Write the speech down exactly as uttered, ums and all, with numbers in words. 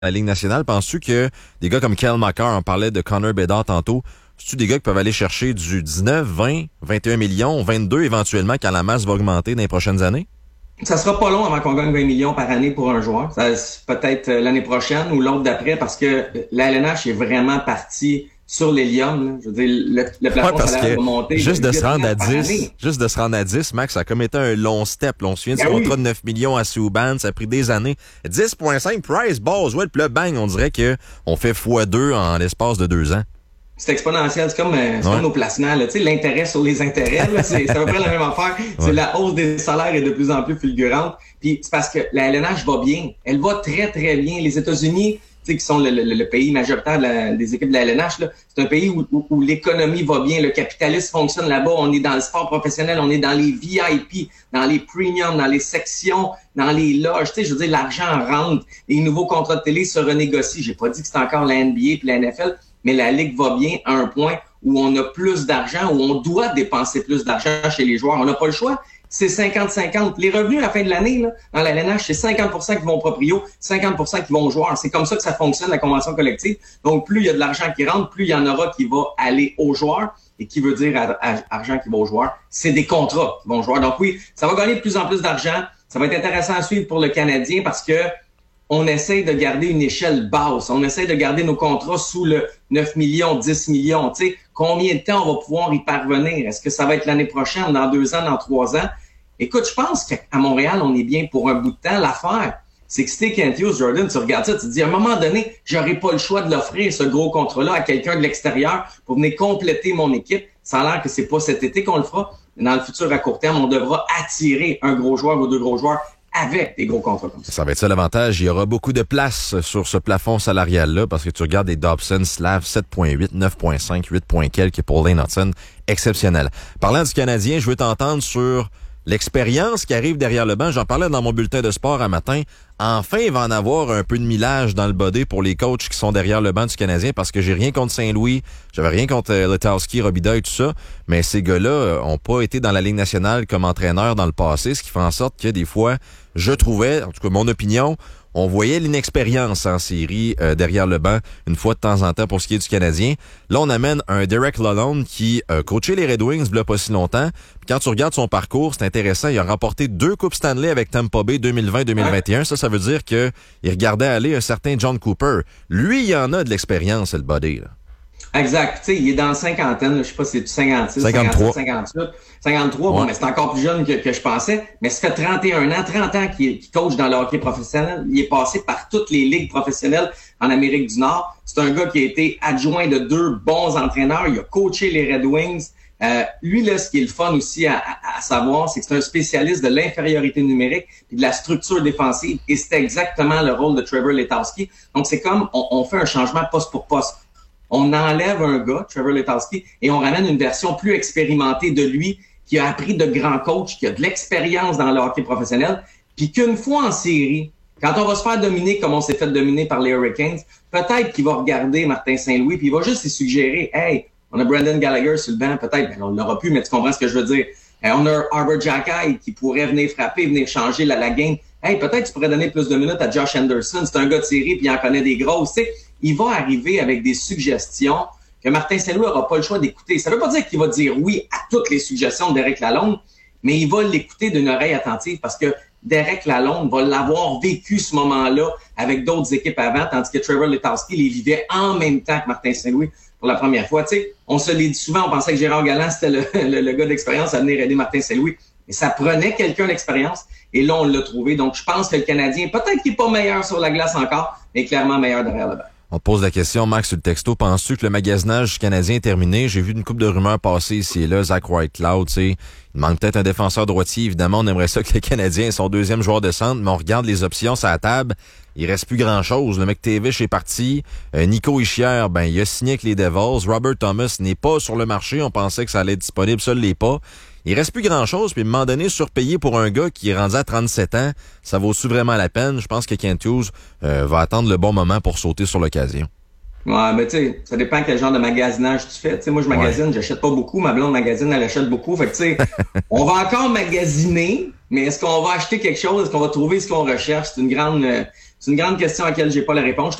la Ligue nationale. Penses-tu que des gars comme Cale Makar, on parlait de Connor Bedard tantôt, c'est-tu des gars qui peuvent aller chercher du dix-neuf, vingt, vingt et un millions, vingt-deux éventuellement quand la masse va augmenter dans les prochaines années? Ça sera pas long avant qu'on gagne vingt millions par année pour un joueur. Ça, peut-être l'année prochaine ou l'autre d'après parce que la L N H est vraiment partie sur l'hélium. Je veux dire, le, le plafond ouais, salaire va monter. Juste de se rendre à dix, juste de se rendre à dix, Max, ça a comme été un long step. Là, on se souvient du ben contrat oui. de neuf millions à Subban, ça a pris des années. dix virgule cinq Price, Boswell, puis là, bang, on dirait que on fait fois deux en l'espace de deux ans. C'est exponentiel, c'est comme, c'est ouais. comme nos placements, là. Tu sais, l'intérêt sur les intérêts, là, c'est, c'est à peu près la même affaire. Ouais. C'est la hausse des salaires est de plus en plus fulgurante. Puis c'est parce que la L N H va bien. Elle va très, très bien. Les États-Unis, tu sais, qui sont le, le, le pays majoritaire de la, des équipes de la L N H, là, c'est un pays où, où, où l'économie va bien, le capitalisme fonctionne là-bas. On est dans le sport professionnel, on est dans les V I P, dans les premiums, dans les sections, dans les loges. Tu sais, je veux dire, l'argent rentre. Les nouveaux contrats de télé se renégocient. J'ai pas dit que c'est encore la N B A puis la N F L, mais la Ligue va bien à un point où on a plus d'argent, où on doit dépenser plus d'argent chez les joueurs. On n'a pas le choix. C'est cinquante cinquante. Les revenus à la fin de l'année, là, dans la L N H, c'est cinquante pour cent qui vont aux proprio, cinquante pour cent qui vont aux joueurs. C'est comme ça que ça fonctionne, la convention collective. Donc, plus il y a de l'argent qui rentre, plus il y en aura qui va aller aux joueurs. Et qui veut dire à, à, argent qui va aux joueurs, c'est des contrats qui vont aux joueurs. Donc oui, ça va gagner de plus en plus d'argent. Ça va être intéressant à suivre pour le Canadien parce que on essaie de garder une échelle basse. On essaie de garder nos contrats sous le neuf millions, dix millions. Tu sais, combien de temps on va pouvoir y parvenir? Est-ce que ça va être l'année prochaine, dans deux ans, dans trois ans? Écoute, je pense qu'à Montréal, on est bien pour un bout de temps. L'affaire, c'est que si t'es Kent Hughes, Jordan, tu regardes ça, tu te dis, à un moment donné, j'aurais pas le choix de l'offrir, ce gros contrat-là, à quelqu'un de l'extérieur pour venir compléter mon équipe. Ça a l'air que c'est pas cet été qu'on le fera. Mais dans le futur, à court terme, on devra attirer un gros joueur ou deux gros joueurs avec des gros contrats comme ça. Ça va être ça l'avantage. Il y aura beaucoup de place sur ce plafond salarial-là parce que tu regardes des Dobson, Slav, sept virgule huit, neuf virgule cinq, huit point quelques pour Lane Hudson. Exceptionnel. Parlant du Canadien, je veux t'entendre sur l'expérience qui arrive derrière le banc. J'en parlais dans mon bulletin de sport un matin. Enfin, il va en avoir un peu de millage dans le body pour les coachs qui sont derrière le banc du Canadien parce que j'ai rien contre Saint-Louis, j'avais rien contre Letowski, Robida et tout ça, mais ces gars-là ont pas été dans la Ligue nationale comme entraîneurs dans le passé, ce qui fait en sorte que des fois, je trouvais, en tout cas mon opinion, on voyait l'inexpérience en série euh, derrière le banc une fois de temps en temps pour ce qui est du Canadien. Là, on amène un Derek Lalonde qui a euh, coaché les Red Wings il y a pas si longtemps. Puis quand tu regardes son parcours, c'est intéressant. Il a remporté deux Coupes Stanley avec Tampa Bay deux mille vingt deux mille vingt et un. Ça, ça veut dire que il regardait aller un certain John Cooper. Lui, il en a de l'expérience, le body, là. Exact. Tu sais, il est dans la cinquantaine, là, je sais pas si c'est cinquante-six, cinquante-trois, cinquante-huit, cinquante-trois. Ouais. Bon, mais c'est encore plus jeune que, que je pensais. Mais ça fait trente et un ans, trente ans qu'il, qu'il coach dans le hockey professionnel. Il est passé par toutes les ligues professionnelles en Amérique du Nord. C'est un gars qui a été adjoint de deux bons entraîneurs. Il a coaché les Red Wings. Euh, lui, là, ce qui est le fun aussi à, à, à savoir, c'est que c'est un spécialiste de l'infériorité numérique et de la structure défensive. Et c'est exactement le rôle de Trevor Letowski. Donc, c'est comme on, on fait un changement poste pour poste. On enlève un gars, Trevor Letowski, et on ramène une version plus expérimentée de lui, qui a appris de grands coachs, qui a de l'expérience dans le hockey professionnel, puis qu'une fois en série, quand on va se faire dominer comme on s'est fait dominer par les Hurricanes, peut-être qu'il va regarder Martin Saint-Louis, puis il va juste lui suggérer, « Hey, on a Brendan Gallagher sur le banc, peut-être, ben on l'aura plus, mais tu comprends ce que je veux dire. Hey, on a Arbor Xhekaj qui pourrait venir frapper, venir changer la, la game. Hey, peut-être tu pourrais donner plus de minutes à Josh Anderson, c'est un gars de série, puis il en connaît des grosses, tu sais. » Il va arriver avec des suggestions que Martin Saint-Louis n'aura pas le choix d'écouter. Ça ne veut pas dire qu'il va dire oui à toutes les suggestions de Derek Lalonde, mais il va l'écouter d'une oreille attentive parce que Derek Lalonde va l'avoir vécu ce moment-là avec d'autres équipes avant, tandis que Trevor Letowski les vivait en même temps que Martin Saint-Louis pour la première fois. Tu sais, on se l'est dit souvent, on pensait que Gérard Galland, c'était le, le, le gars d'expérience à venir aider Martin Saint-Louis. Mais ça prenait quelqu'un d'expérience et là, on l'a trouvé. Donc, je pense que le Canadien, peut-être qu'il n'est pas meilleur sur la glace encore, mais clairement meilleur derrière le banc. On te pose la question, Max, sur le texto. Penses-tu que le magasinage canadien est terminé? J'ai vu une couple de rumeurs passer ici et là. Zach Whitecloud, tu sais. Il manque peut-être un défenseur droitier. Évidemment, on aimerait ça que le Canadien ait son deuxième joueur de centre, mais on regarde les options sur la table. Il reste plus grand-chose. Le McTavish est parti. Euh, Nico Hischier, ben, il a signé avec les Devils. Robert Thomas n'est pas sur le marché. On pensait que ça allait être disponible. Ça ne l'est pas. Il reste plus grand-chose, puis à un moment donné, surpayé pour un gars qui est rendu à trente-sept ans, ça vaut-tu vraiment la peine? Je pense que Kent Hughes euh, va attendre le bon moment pour sauter sur l'occasion. Ouais, ben tu sais, ça dépend quel genre de magasinage tu fais. Tu sais, moi, je magasine, ouais. J'achète pas beaucoup. Ma blonde magasine, elle achète beaucoup. Fait que tu sais, on va encore magasiner, mais est-ce qu'on va acheter quelque chose? Est-ce qu'on va trouver ce qu'on recherche? C'est une grande... Euh, C'est une grande question à laquelle j'ai pas la réponse.